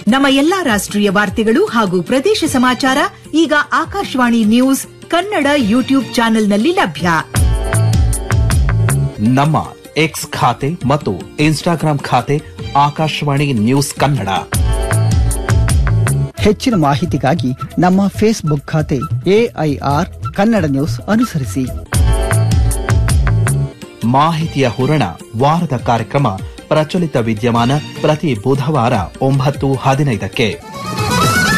ನಮ್ಮ ಎಲ್ಲಾ ರಾಷ್ಟ್ರೀಯ ವಾರ್ತೆಗಳು ಹಾಗೂ ಪ್ರದೇಶ ಸಮಾಚಾರ ಈಗ ಆಕಾಶವಾಣಿ ನ್ಯೂಸ್ ಕನ್ನಡ ಯೂಟ್ಯೂಬ್ ಚಾನೆಲ್ನಲ್ಲಿ ಲಭ್ಯ. ನಮ್ಮ ಎಕ್ಸ್ ಖಾತೆ ಮತ್ತು ಇನ್ಸ್ಟಾಗ್ರಾಂ ಖಾತೆ ಆಕಾಶವಾಣಿ ನ್ಯೂಸ್ ಕನ್ನಡ. ಹೆಚ್ಚಿನ ಮಾಹಿತಿಗಾಗಿ ನಮ್ಮ ಫೇಸ್ಬುಕ್ ಖಾತೆ AIR ಕನ್ನಡ ನ್ಯೂಸ್ ಅನುಸರಿಸಿ. ಮಾಹಿತಿಯ ಹೂರಣ ವಾರದ ಕಾರ್ಯಕ್ರಮ ಪ್ರಚಲಿತ ವಿದ್ಯಮಾನ ಪ್ರತಿ ಬುಧವಾರ 9:15